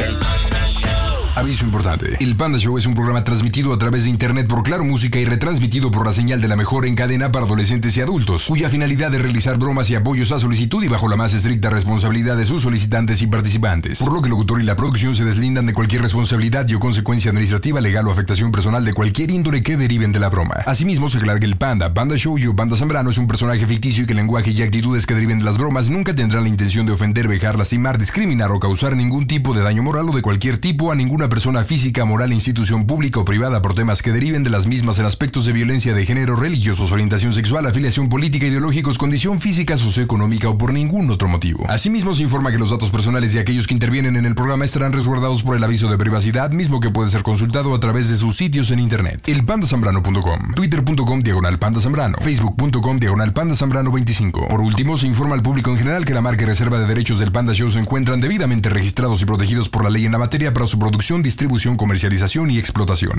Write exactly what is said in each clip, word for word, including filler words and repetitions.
Aviso importante. El Panda Show es un programa transmitido a través de internet por Claro Música y retransmitido por la señal de la mejor en cadena para adolescentes y adultos, cuya finalidad es realizar bromas y apoyos a solicitud y bajo la más estricta responsabilidad de sus solicitantes y participantes. Por lo que el locutor y la producción se deslindan de cualquier responsabilidad y o consecuencia administrativa, legal o afectación personal de cualquier índole que deriven de la broma. Asimismo, se aclara que el Panda, Panda Show y o Panda Zambrano es un personaje ficticio y que el lenguaje y actitudes que deriven de las bromas nunca tendrán la intención de ofender, vejar, lastimar, discriminar o causar ningún tipo de daño moral o de cualquier tipo a ninguna persona física, moral, institución pública o privada por temas que deriven de las mismas en aspectos de violencia de género, religiosos, orientación sexual, afiliación política, ideológicos, condición física, socioeconómica o por ningún otro motivo. Asimismo, se informa que los datos personales de aquellos que intervienen en el programa estarán resguardados por el aviso de privacidad, mismo que puede ser consultado a través de sus sitios en internet. el panda zambrano punto com, twitter punto com diagonal panda zambrano, facebook punto com diagonal panda zambrano veinticinco. Por último, se informa al público en general que la marca y reserva de derechos del Panda Show se encuentran debidamente registrados y protegidos por la ley en la materia para su producción, distribución, comercialización y explotación.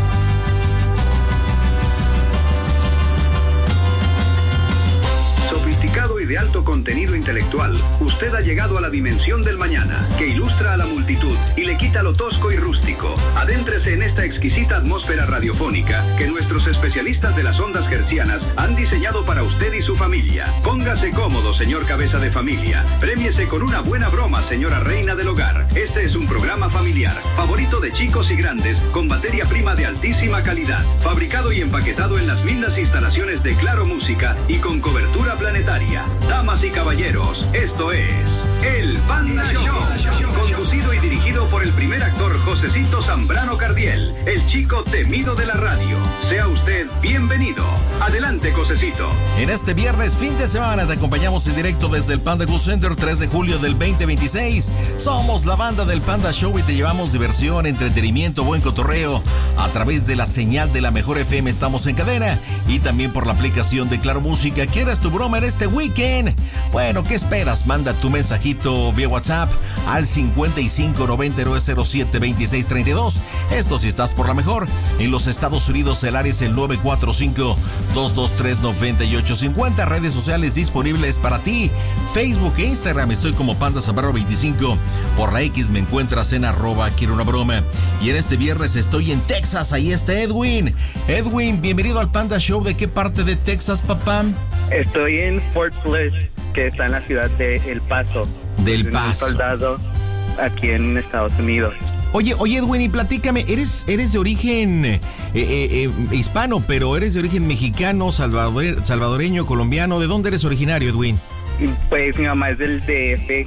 Sofisticado y de alto contenido intelectual, usted ha llegado a la dimensión del mañana, que ilustra a la multitud y le quita lo tosco y rústico. Adéntrese en esta exquisita atmósfera radiofónica que nuestros especialistas de las ondas hertzianas han diseñado para usted y su familia. Póngase cómodo, señor cabeza de familia. Prémiese con una buena broma, señora reina del hogar. Este es un programa familiar, favorito de chicos y grandes, con materia prima de altísima calidad, fabricado y empaquetado en las lindas instalaciones de Claro Música y con cobertura planetaria. Damas y caballeros, esto es El Panda Show, conducido y dirigido por el primer actor Josecito Zambrano Cardiel, el chico temido de la radio. Sea usted bienvenido. Adelante, Josecito. En este viernes, fin de semana, te acompañamos en directo desde el Panda Cool Center, tres de julio del veinte veintiséis. Somos la banda del Panda Show y te llevamos diversión, entretenimiento, buen cotorreo. A través de la señal de la mejor F M estamos en cadena y también por la aplicación de Claro Música. ¿Quieres tu broma en este weekend? Bueno, ¿qué esperas? Manda tu mensajito vía WhatsApp al cincuenta y cinco noventa y nueve cero siete veintiséis treinta y dos. Esto si estás por la mejor. En los Estados Unidos el área es el nueve cuatro cinco, dos dos tres, nueve ocho cinco cero. Redes sociales disponibles para ti. Facebook e Instagram estoy como Panda Zambrano veinticinco. Por la X me encuentras en arroba quiero una broma. Y en este viernes estoy en Texas. Ahí está Edwin. Edwin, bienvenido al Panda Show. ¿De qué parte de Texas, papá? Estoy en Fort Bliss, que está en la ciudad de El Paso. Del Paso. Un soldado aquí en Estados Unidos. Oye, oye Edwin, y platícame, eres, eres de origen eh, eh, eh, hispano, pero eres de origen mexicano, salvador, salvadoreño, colombiano. ¿De dónde eres originario, Edwin? Pues mi mamá es del D F.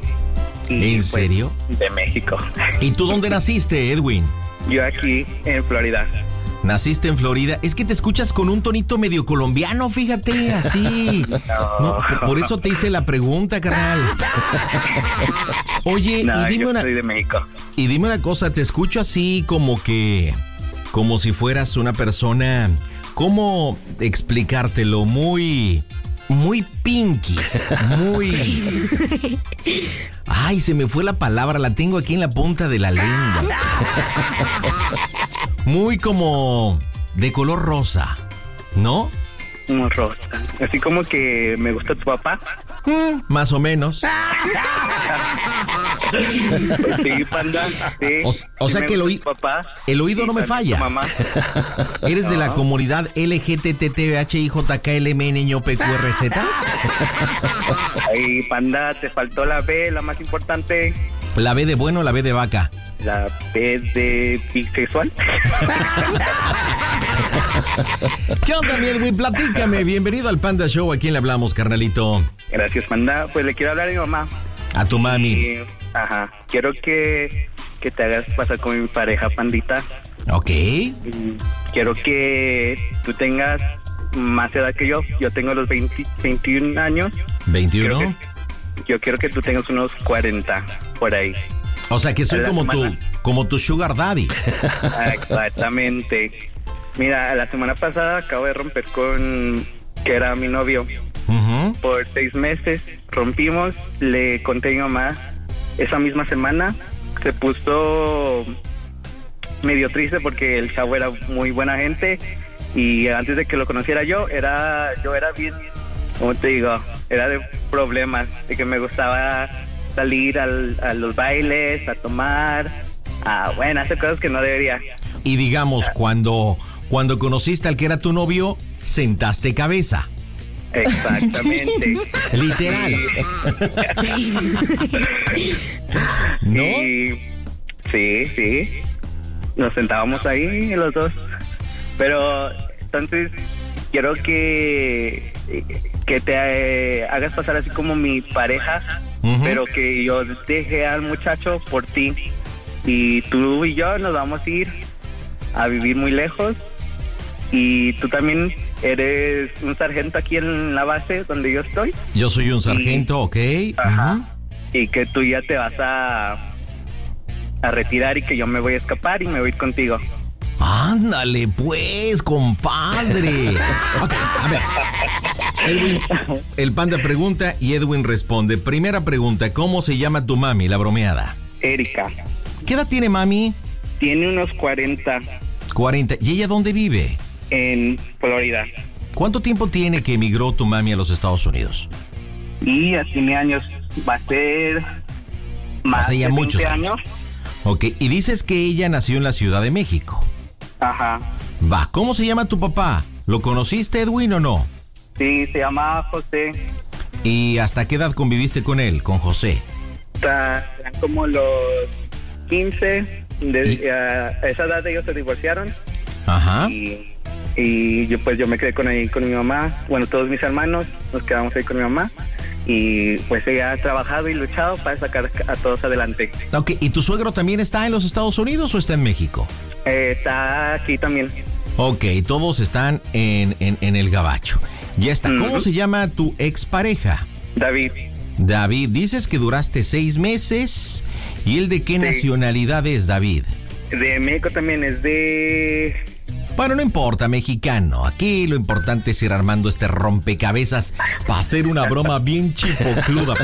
Y, ¿En serio? Pues, de México. ¿Y tú dónde naciste, Edwin? Yo aquí, en Florida. Naciste en Florida. Es que te escuchas con un tonito medio colombiano, fíjate, así. No. No, por eso te hice la pregunta, carnal. Oye, No, y dime yo una... soy de México. Y dime una cosa, te escucho así como que... Como si fueras una persona... ¿Cómo explicártelo? Muy... Muy pinky. Muy... Ay, se me fue la palabra, la tengo aquí en la punta de la lengua. Muy como de color rosa, ¿no? Como rosa. Así como que me gusta tu papá. Mm, más o menos. Sí, Panda. Sí. O, o Sí sea me que el, gusta oí- tu papá. el oído Sí, no me también falla. tu mamá. ¿Eres de la No. comunidad L G T T T H I J K L M N Ñ P Q R Z? Ay, Panda, te faltó la B, la más importante. ¿La B de bueno o la B de vaca? La B de bisexual. ¿Qué onda, mi Edwin? Platícame. Bienvenido al Panda Show. ¿A quién le hablamos, carnalito? Gracias, Panda. Pues le quiero hablar a mi mamá. A tu mami. Y, ajá. Quiero que, que te hagas pasar con mi pareja, Pandita. Ok. Y quiero que tú tengas más edad que yo. Yo tengo los veinte, veintiún años. ¿veintiuno? Quiero que- yo quiero que tú tengas unos cuarenta por ahí. O sea, que soy A la como tu, semana. como tu sugar daddy. Exactamente. Mira, la semana pasada acabo de romper con que era mi novio. Ujú. Por seis meses rompimos, le conté a mi mamá. Esa misma semana se puso medio triste porque el chavo era muy buena gente y antes de que lo conociera yo, era yo era bien, ¿cómo te digo? Era de problemas, de que me gustaba salir al, a los bailes, a tomar, a, bueno, hacer cosas que no debería. Y digamos, cuando, cuando conociste al que era tu novio, sentaste cabeza. Exactamente. Literal. ¿No? Y, sí, sí. Nos sentábamos ahí los dos. Pero entonces quiero que, que te eh, hagas pasar así como mi pareja, uh-huh. pero que yo deje al muchacho por ti. Y tú y yo nos vamos a ir a vivir muy lejos. Y tú también eres un sargento aquí en la base donde yo estoy. Yo soy un sargento, y, ok. Ajá. Uh-huh. Y que tú ya te vas a, a retirar y que yo me voy a escapar y me voy a ir contigo. Ándale, pues, compadre. Okay, a ver. Edwin, el Panda pregunta y Edwin responde. Primera pregunta, ¿cómo se llama tu mami, la bromeada? Erika. ¿Qué edad tiene mami? Tiene unos cuarenta. cuarenta. ¿Y ella dónde vive? En Florida. ¿Cuánto tiempo tiene que emigró tu mami a los Estados Unidos? Y ya tiene años. Va a ser más Hace ya de muchos veinte años. años. Ok, y dices que ella nació en la Ciudad de México. Ajá. Va, ¿cómo se llama tu papá? ¿Lo conociste, Edwin, o no? Sí, se llama José. ¿Y hasta qué edad conviviste con él, con José? Eran como los quince. De, ¿Y? a esa edad ellos se divorciaron. Ajá. Y, y yo pues yo me quedé con ahí con mi mamá. Bueno, todos mis hermanos nos quedamos ahí con mi mamá. Y pues ella ha trabajado y luchado para sacar a todos adelante. Ok, ¿y tu suegro también está en los Estados Unidos o está en México? Eh, está aquí también. Ok, todos están en, en, en el gabacho. Ya está. ¿Cómo uh-huh. se llama tu expareja? David. David, dices que duraste seis meses. ¿Y él de qué sí. nacionalidad es, David? De México también, es de... Bueno, no importa, mexicano. Aquí lo importante es ir armando este rompecabezas para hacer una broma bien chipocluda.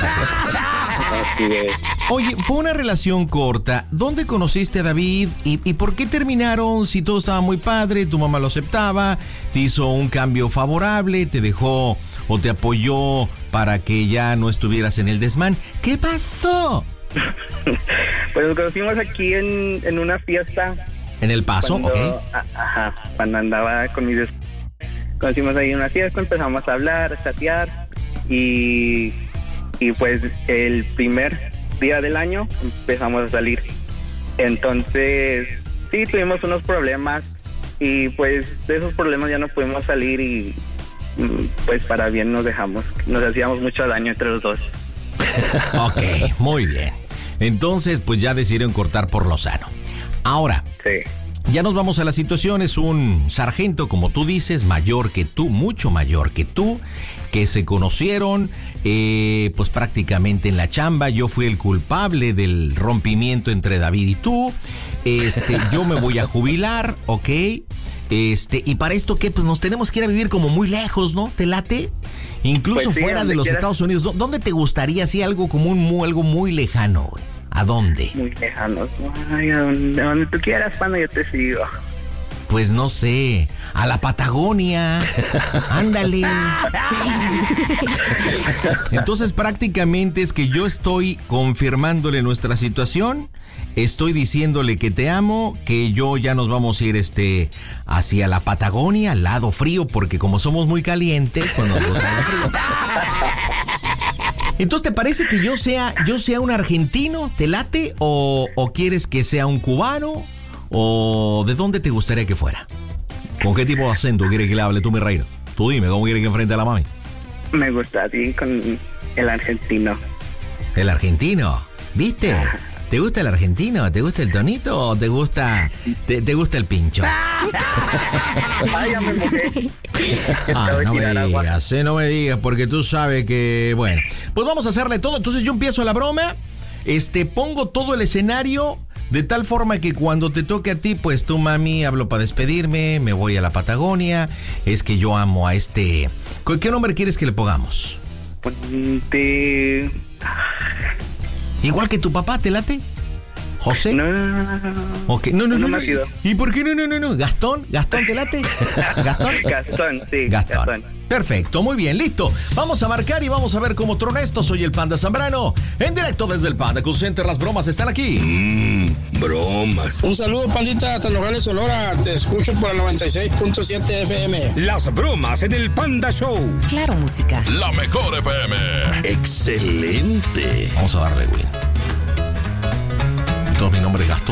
Oye, fue una relación corta. ¿Dónde conociste a David? ¿Y, ¿Y por qué terminaron? Si todo estaba muy padre, tu mamá lo aceptaba, te hizo un cambio favorable, te dejó o te apoyó para que ya no estuvieras en el desmán. ¿Qué pasó? Pues nos conocimos aquí en, en una fiesta. ¿En El Paso? Cuando, ok. Ajá, cuando andaba con mis... Conocimos ahí en una fiesta, empezamos a hablar, a chatear y, y pues el primer día del año empezamos a salir. Entonces, sí, tuvimos unos problemas y pues de esos problemas ya no pudimos salir y pues para bien nos dejamos. Nos hacíamos mucho daño entre los dos. Ok, muy bien. Entonces, pues ya decidieron cortar por lo sano. Ahora, sí. ya nos vamos a la situación. Es un sargento, como tú dices, mayor que tú, mucho mayor que tú, que se conocieron eh, pues prácticamente en la chamba. Yo fui el culpable del rompimiento entre David y tú. Este, yo me voy a jubilar, ¿ok? Este, y para esto, ¿qué? Pues nos tenemos que ir a vivir como muy lejos, ¿no? ¿Te late? Incluso pues sí, fuera de los quieras. Estados Unidos. ¿Dónde te gustaría, así algo como un, algo muy lejano, güey? ¿A dónde? Muy lejanos. Ay, a donde, a donde tú quieras, cuando yo te sigo. Pues no sé, a la Patagonia. Ándale. Entonces prácticamente es que yo estoy confirmándole nuestra situación. Estoy diciéndole que te amo, que yo ya nos vamos a ir este hacia la Patagonia, al lado frío, porque como somos muy calientes, pues nos gusta el frío. Entonces, ¿te parece que yo sea yo sea un argentino? ¿Te late? ¿O, o quieres que sea un cubano? ¿O de dónde te gustaría que fuera? ¿Con qué tipo de acento quieres que le hable tú, mi reina? Tú dime, ¿cómo quieres que enfrente a la mami? Me gusta a ti con el argentino. ¿El argentino? ¿Viste? ¿Te gusta el argentino? ¿Te gusta el tonito o te gusta te, te gusta el pincho? Ay, ya me mojé. Ah, no me digas, eh, no me digas, porque tú sabes que, bueno, pues vamos a hacerle todo. Entonces yo empiezo la broma, este, pongo todo el escenario de tal forma que cuando te toque a ti, pues tú, mami, hablo para despedirme, me voy a la Patagonia, es que yo amo a este... ¿Qué nombre quieres que le pongamos? Te... Igual que tu papá, ¿te late? ¿José? No. Okay. No, no, no. No, no. no ha sido. ¿Y por qué no, no, no, no? ¿Gastón? ¿Gastón te late? ¿Gastón? Gastón, sí. Gastón. Gastón. Perfecto, muy bien, listo. Vamos a marcar y vamos a ver cómo trona esto. Soy el Panda Zambrano. En directo desde el Panda Cool Center, las bromas están aquí. Mmm, bromas. Un saludo, pandita, hasta Nogales, Sonora. Te escucho por el noventa y seis punto siete F M. Las bromas en el Panda Show. Claro, música. La mejor F M. Excelente. Vamos a darle, güey. Todo mi nombre es Gastón.